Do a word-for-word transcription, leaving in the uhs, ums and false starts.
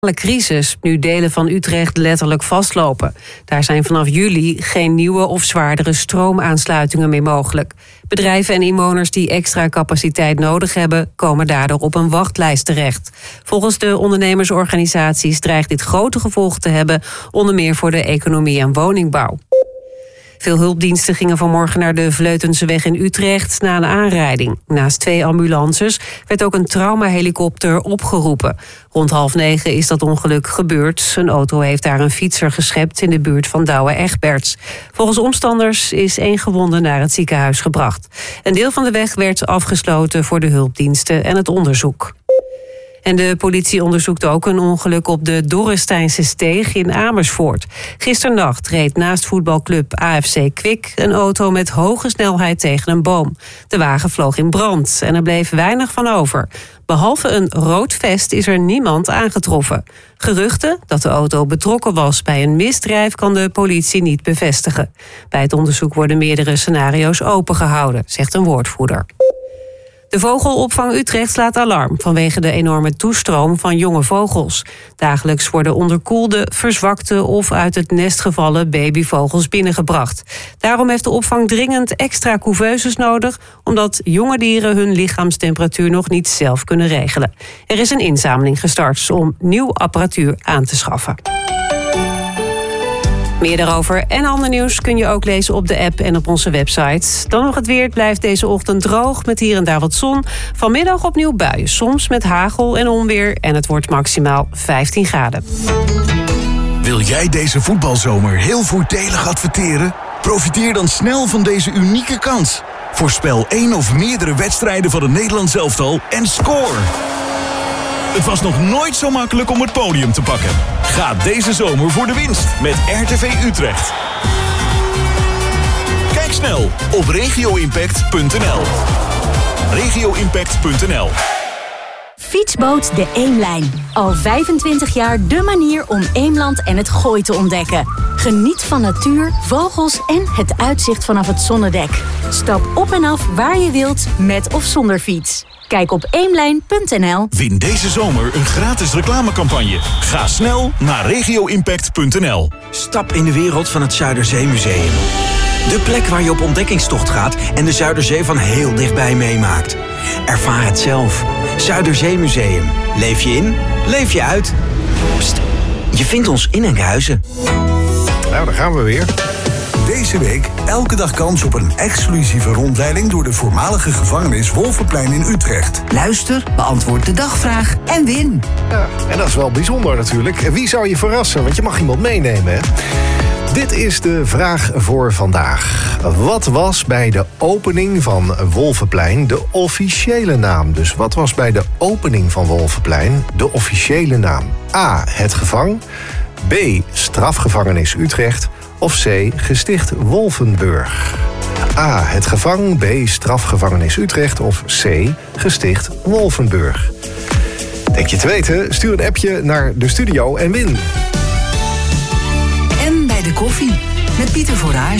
crisis, nu delen van Utrecht letterlijk vastlopen. Daar zijn vanaf juli geen nieuwe of zwaardere stroomaansluitingen meer mogelijk. Bedrijven en inwoners die extra capaciteit nodig hebben, komen daardoor op een wachtlijst terecht. Volgens de ondernemersorganisaties dreigt dit grote gevolgen te hebben, onder meer voor de economie en woningbouw. Veel hulpdiensten gingen vanmorgen naar de Vleutenseweg in Utrecht na een aanrijding. Naast twee ambulances werd ook een traumahelikopter opgeroepen. Rond half negen is dat ongeluk gebeurd. Een auto heeft daar een fietser geschept in de buurt van Douwe-Egberts. Volgens omstanders is één gewonde naar het ziekenhuis gebracht. Een deel van de weg werd afgesloten voor de hulpdiensten en het onderzoek. En de politie onderzoekt ook een ongeluk op de Dorresteinse Steeg in Amersfoort. Gisternacht reed naast voetbalclub A F C Kwik een auto met hoge snelheid tegen een boom. De wagen vloog in brand en er bleef weinig van over. Behalve een rood vest is er niemand aangetroffen. Geruchten dat de auto betrokken was bij een misdrijf kan de politie niet bevestigen. Bij het onderzoek worden meerdere scenario's opengehouden, zegt een woordvoerder. De vogelopvang Utrecht slaat alarm vanwege de enorme toestroom van jonge vogels. Dagelijks worden onderkoelde, verzwakte of uit het nest gevallen babyvogels binnengebracht. Daarom heeft de opvang dringend extra couveuses nodig, omdat jonge dieren hun lichaamstemperatuur nog niet zelf kunnen regelen. Er is een inzameling gestart om nieuw apparatuur aan te schaffen. Meer daarover en ander nieuws kun je ook lezen op de app en op onze website. Dan nog het weer. Het blijft deze ochtend droog met hier en daar wat zon. Vanmiddag opnieuw buien, soms met hagel en onweer. En het wordt maximaal vijftien graden. Wil jij deze voetbalzomer heel voordelig adverteren? Profiteer dan snel van deze unieke kans. Voorspel één of meerdere wedstrijden van het Nederlands elftal en score! Het was nog nooit zo makkelijk om het podium te pakken. Ga deze zomer voor de winst met R T V Utrecht. Kijk snel op regio impact punt n l. regio impact punt n l. Fietsboot de Eemlijn. Al vijfentwintig jaar de manier om Eemland en het Gooi te ontdekken. Geniet van natuur, vogels en het uitzicht vanaf het zonnedek. Stap op en af waar je wilt, met of zonder fiets. Kijk op eemlijn punt n l. Win deze zomer een gratis reclamecampagne. Ga snel naar regio impact punt n l. Stap in de wereld van het Zuiderzeemuseum. De plek waar je op ontdekkingstocht gaat en de Zuiderzee van heel dichtbij meemaakt. Ervaar het zelf. Zuiderzeemuseum. Leef je in, leef je uit. Pst, je vindt ons in Enkhuizen. Nou, daar gaan we weer. Deze week elke dag kans op een exclusieve rondleiding door de voormalige gevangenis Wolvenplein in Utrecht. Luister, beantwoord de dagvraag en win. Ja, en dat is wel bijzonder natuurlijk. En wie zou je verrassen? Want je mag iemand meenemen, hè? Dit is de vraag voor vandaag. Wat was bij de opening van Wolvenplein de officiële naam? Dus wat was bij de opening van Wolvenplein de officiële naam? A. Het Gevang. B. Strafgevangenis Utrecht. Of C. Gesticht Wolvenburg. A. Het Gevang. B. Strafgevangenis Utrecht. Of C. Gesticht Wolvenburg. Denk je te weten? Stuur een appje naar de studio en win. En bij de koffie met Pieter Voorraas.